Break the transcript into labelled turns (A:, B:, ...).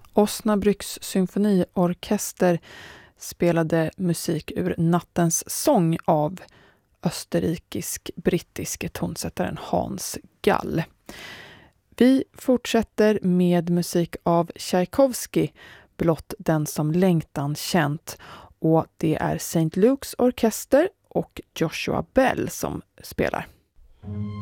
A: Osnabrücks symfoniorkester spelade musik ur Nattens sång av österrikisk-brittiske tonsättaren Hans Gall. Vi fortsätter med musik av Tchaikovsky, blott den som längtan känt, och det är St. Luke's orkester och Joshua Bell som spelar.